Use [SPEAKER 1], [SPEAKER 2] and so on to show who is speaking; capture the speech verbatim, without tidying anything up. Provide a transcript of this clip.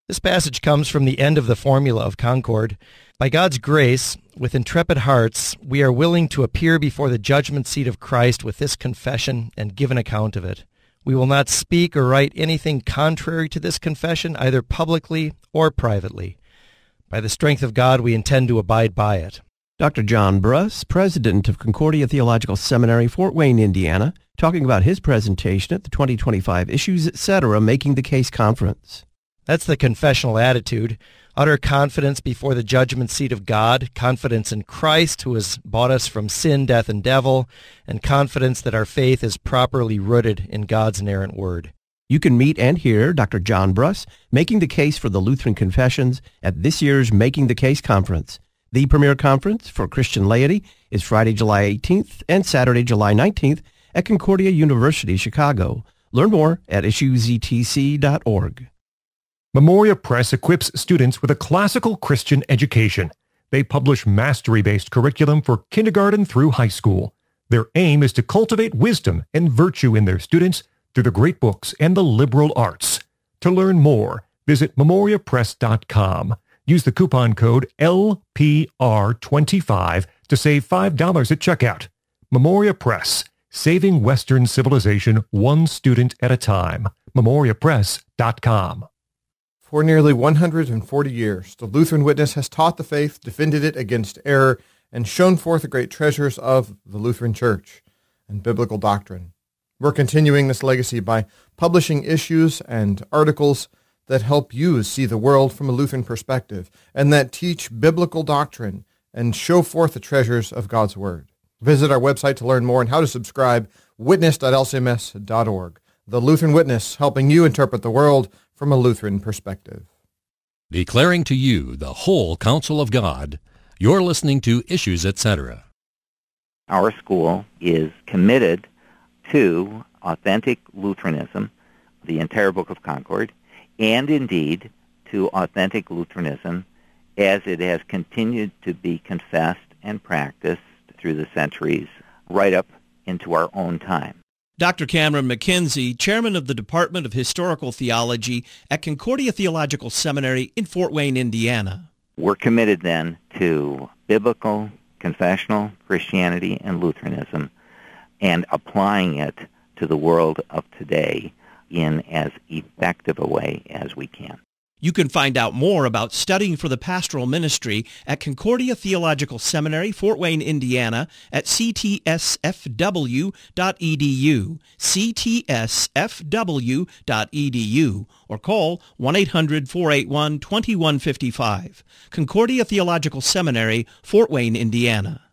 [SPEAKER 1] This passage comes from the end of the Formula of Concord. By God's grace, with intrepid hearts, we are willing to appear before the judgment seat of Christ with this confession and give an account of it. We will not speak or write anything contrary to this confession, either publicly or privately. By the strength of God, we intend to abide by it.
[SPEAKER 2] Doctor John Bruss, president of Concordia Theological Seminary, Fort Wayne, Indiana, talking about his presentation at the twenty twenty-five Issues, et cetera. Making the Case Conference.
[SPEAKER 1] That's the confessional attitude. Utter confidence before the judgment seat of God, confidence in Christ who has bought us from sin, death, and devil, and confidence that our faith is properly rooted in God's inerrant word.
[SPEAKER 2] You can meet and hear Doctor John Bruss making the case for the Lutheran Confessions at this year's Making the Case Conference. The premier conference for Christian laity is Friday, July eighteenth and Saturday, July nineteenth at Concordia University, Chicago. Learn more at issues e t c dot org.
[SPEAKER 3] Memoria Press equips students with a classical Christian education. They publish mastery-based curriculum for kindergarten through high school. Their aim is to cultivate wisdom and virtue in their students through the great books and the liberal arts. To learn more, visit memoria press dot com. Use the coupon code L P R twenty-five to save five dollars at checkout. Memoria Press, saving Western civilization one student at a time. memoria press dot com.
[SPEAKER 4] For nearly one hundred forty years, the Lutheran Witness has taught the faith, defended it against error, and shown forth the great treasures of the Lutheran Church and biblical doctrine. We're continuing this legacy by publishing issues and articles that help you see the world from a Lutheran perspective and that teach biblical doctrine and show forth the treasures of God's Word. Visit our website to learn more and how to subscribe, witness dot l c m s dot org. The Lutheran Witness, helping you interpret the world from a Lutheran perspective.
[SPEAKER 5] Declaring to you the whole counsel of God, you're listening to Issues, et cetera.
[SPEAKER 6] Our school is committed to authentic Lutheranism, the entire Book of Concord, and indeed to authentic Lutheranism as it has continued to be confessed and practiced through the centuries, right up into our own time.
[SPEAKER 7] Doctor Cameron McKenzie, chairman of the Department of Historical Theology at Concordia Theological Seminary in Fort Wayne, Indiana.
[SPEAKER 6] We're committed then to biblical, confessional Christianity and Lutheranism and applying it to the world of today in as effective a way as we can.
[SPEAKER 7] You can find out more about studying for the pastoral ministry at Concordia Theological Seminary, Fort Wayne, Indiana, at c t s f w dot e d u, c t s f w dot e d u, or call one eight hundred, four eight one, two one five five. Concordia Theological Seminary, Fort Wayne, Indiana.